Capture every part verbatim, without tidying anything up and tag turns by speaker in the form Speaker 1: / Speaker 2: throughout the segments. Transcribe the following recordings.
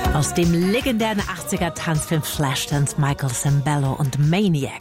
Speaker 1: Aus dem legendären achtziger-Tanzfilm Flashdance Michael Sembello und Maniac.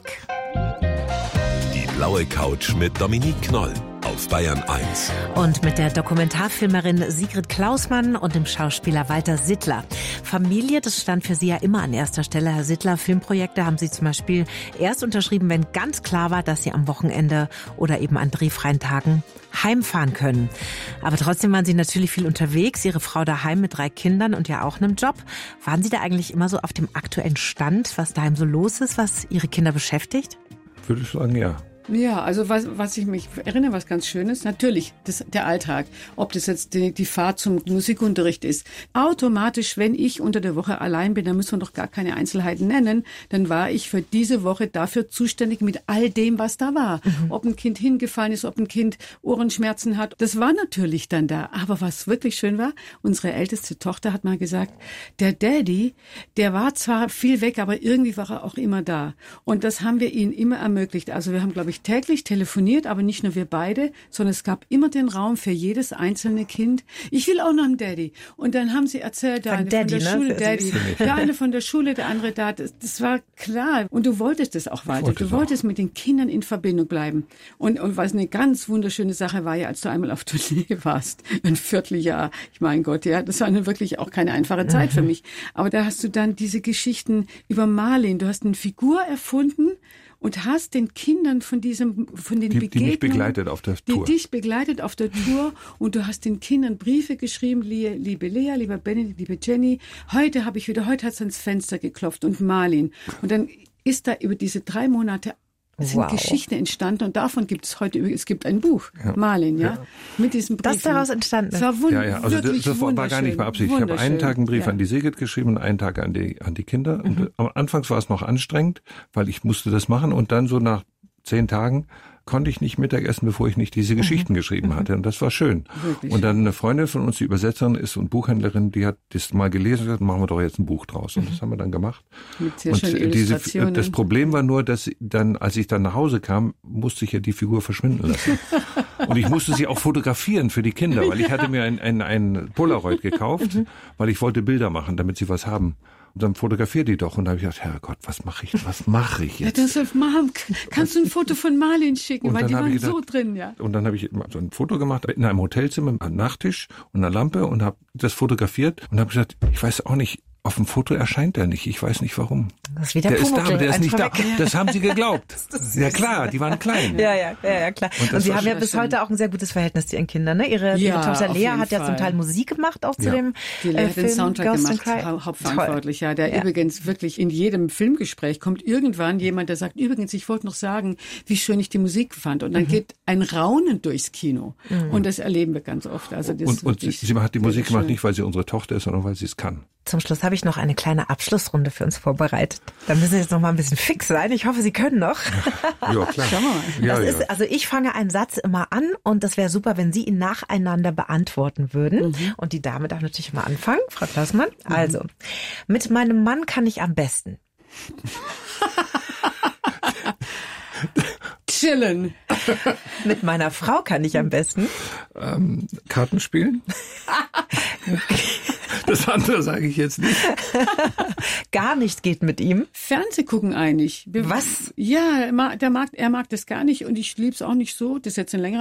Speaker 2: Die blaue Couch mit Dominique Knoll auf Bayern eins.
Speaker 1: Und mit der Dokumentarfilmerin Sigrid Klausmann und dem Schauspieler Walter Sittler. Familie, das stand für Sie ja immer an erster Stelle, Herr Sittler. Filmprojekte haben Sie zum Beispiel erst unterschrieben, wenn ganz klar war, dass Sie am Wochenende oder eben an drehfreien Tagen heimfahren können. Aber trotzdem waren Sie natürlich viel unterwegs, Ihre Frau daheim mit drei Kindern und ja auch einem Job. Waren Sie da eigentlich immer so auf dem aktuellen Stand, was daheim so los ist, was Ihre Kinder beschäftigt?
Speaker 3: Würde ich sagen, ja.
Speaker 4: Ja, also was, was ich mich erinnere, was ganz Schönes, natürlich das, der Alltag. Ob das jetzt die, die Fahrt zum Musikunterricht ist. Automatisch, wenn ich unter der Woche allein bin, dann müssen wir doch gar keine Einzelheiten nennen, dann war ich für diese Woche dafür zuständig mit all dem, was da war. Mhm. Ob ein Kind hingefallen ist, ob ein Kind Ohrenschmerzen hat, das war natürlich dann da. Aber was wirklich schön war, unsere älteste Tochter hat mal gesagt, der Daddy, der war zwar viel weg, aber irgendwie war er auch immer da. Und das haben wir ihnen immer ermöglicht. Also wir haben, glaube ich, täglich telefoniert, aber nicht nur wir beide, sondern es gab immer den Raum für jedes einzelne Kind. Ich will auch noch einen Daddy. Und dann haben sie erzählt, der eine
Speaker 1: Daddy,
Speaker 4: von der
Speaker 1: ne?
Speaker 4: Schule, Daddy, der eine von der Schule, der andere da. Das, das war klar. Und du wolltest es auch weiter.
Speaker 3: Wollte
Speaker 4: du wolltest auch mit den Kindern in Verbindung bleiben. Und, und was eine ganz wunderschöne Sache war ja, als du einmal auf Tournee warst, ein Vierteljahr. Ich mein Gott, ja, das war eine wirklich auch keine einfache Zeit mhm. für mich. Aber da hast du dann diese Geschichten über Marlin. Du hast eine Figur erfunden, und hast den Kindern von diesem, von den
Speaker 3: die,
Speaker 4: Begegnungen,
Speaker 3: die mich begleitet auf der Tour.
Speaker 4: Die dich begleitet auf der Tour. Und du hast den Kindern Briefe geschrieben, liebe Lea, lieber Benedikt, liebe Jenny. Heute habe ich wieder, heute hat es ans Fenster geklopft und Marlin. Und dann ist da über diese drei Monate Es sind wow. Geschichten entstanden und davon gibt es heute, es gibt ein Buch, ja. Marlin, ja, ja, mit diesem Brief.
Speaker 1: Das daraus entstanden ist.
Speaker 4: Das war wund-
Speaker 3: ja, ja, also das, das war gar nicht mehr Absicht. Ich habe einen Tag einen Brief
Speaker 4: ja.
Speaker 3: an die Sigrid geschrieben und einen Tag an die, an die Kinder.
Speaker 4: Mhm.
Speaker 3: Und am Anfang war es noch anstrengend, weil ich musste das machen und dann so nach zehn Tagen konnte ich nicht Mittag essen, bevor ich nicht diese Geschichten mhm. geschrieben hatte. Und das war schön.
Speaker 4: Wirklich?
Speaker 3: Und dann eine Freundin von uns, die Übersetzerin ist und Buchhändlerin, die hat das mal gelesen und gesagt, machen wir doch jetzt ein Buch draus. Und das haben wir dann gemacht.
Speaker 4: Mit sehr
Speaker 3: und
Speaker 4: schönen
Speaker 3: diese,
Speaker 4: Illustrationen.
Speaker 3: das Problem war nur, dass dann, als ich dann nach Hause kam, musste ich ja die Figur verschwinden lassen. Und ich musste sie auch fotografieren für die Kinder, weil ich hatte mir ein, ein, ein Polaroid gekauft, mhm. weil ich wollte Bilder machen, damit sie was haben. Und dann fotografier die doch. Und da habe ich gedacht, Herrgott, was mache ich, was mache ich jetzt?
Speaker 4: Ja, das ist, Mom, kannst du ein Foto von Marlin schicken?
Speaker 3: Und
Speaker 4: weil die waren
Speaker 3: gedacht,
Speaker 4: so drin, ja.
Speaker 3: Und dann habe ich so ein Foto gemacht in einem Hotelzimmer mit einem Nachttisch und einer Lampe und habe das fotografiert und habe gesagt, ich weiß auch nicht, auf dem Foto erscheint er nicht. Ich weiß nicht warum.
Speaker 1: Das ist wie der
Speaker 3: der ist da, aber der ist nicht da.
Speaker 1: Weg.
Speaker 3: Das haben sie geglaubt. Ja klar, die waren klein.
Speaker 1: Ja, ja, ja, ja klar. Und, und Sie haben ja bis schön. heute auch ein sehr gutes Verhältnis zu Ihren Kindern, ne? Ihre,
Speaker 4: ja,
Speaker 1: ihre Tochter Lea hat ja
Speaker 4: Fall.
Speaker 1: zum Teil Musik gemacht, auch zu
Speaker 3: ja.
Speaker 1: dem
Speaker 4: Die Lea
Speaker 1: äh,
Speaker 4: hat
Speaker 1: Film
Speaker 4: den Soundtrack
Speaker 1: Ghost
Speaker 4: gemacht,
Speaker 1: Toll.
Speaker 4: hauptverantwortlich. Ja, der
Speaker 1: ja.
Speaker 4: übrigens wirklich in jedem Filmgespräch kommt irgendwann jemand, der sagt, übrigens, ich wollte noch sagen, wie schön ich die Musik fand. Und dann mhm. geht ein Raunen durchs Kino. Mhm. Und das erleben wir ganz oft. Also das
Speaker 3: und und sie, sie hat die Musik gemacht, nicht weil sie unsere Tochter ist, sondern weil sie es kann.
Speaker 1: Zum Schluss habe ich noch eine kleine Abschlussrunde für uns vorbereitet. Da müssen Sie jetzt noch mal ein bisschen fix sein. Ich hoffe, Sie können noch.
Speaker 3: Ja, klar.
Speaker 4: Schau mal.
Speaker 3: Ja,
Speaker 1: das
Speaker 3: ja.
Speaker 1: ist, also ich fange einen Satz immer an und das wäre super, wenn Sie ihn nacheinander beantworten würden. Mhm. Und die Dame darf natürlich mal anfangen, Frau Klausmann. Mhm. Also, mit meinem Mann kann ich am besten.
Speaker 4: Chillen.
Speaker 1: Mit meiner Frau kann ich am besten.
Speaker 3: Ähm, Karten spielen? Das andere sage ich jetzt nicht.
Speaker 1: Gar nichts geht mit ihm.
Speaker 4: Fernseh gucken eigentlich. Wir,
Speaker 1: Was?
Speaker 4: Ja, der mag, er mag das gar nicht und ich lieb's auch nicht so. Das ist jetzt ein längerer